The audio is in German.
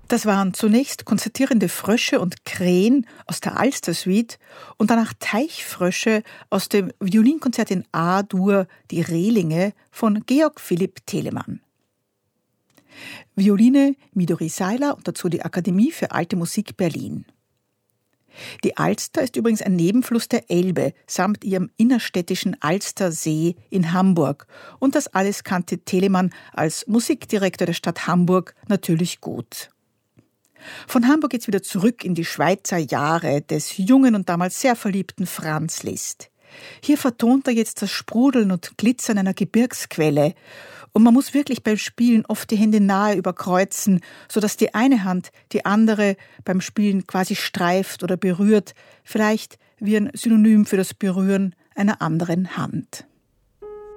Das waren zunächst konzertierende Frösche und Krähen aus der Alster-Suite und danach Teichfrösche aus dem Violinkonzert in A-Dur, die Rehlinge von Georg Philipp Telemann. Violine Midori Seiler und dazu die Akademie für Alte Musik Berlin. Die Alster ist übrigens ein Nebenfluss der Elbe samt ihrem innerstädtischen Alstersee in Hamburg. Und das alles kannte Telemann als Musikdirektor der Stadt Hamburg natürlich gut. Von Hamburg geht's wieder zurück in die Schweizer Jahre des jungen und damals sehr verliebten Franz Liszt. Hier vertont er jetzt das Sprudeln und Glitzern einer Gebirgsquelle. Und man muss wirklich beim Spielen oft die Hände nahe überkreuzen, sodass die eine Hand die andere beim Spielen quasi streift oder berührt, vielleicht wie ein Synonym für das Berühren einer anderen Hand.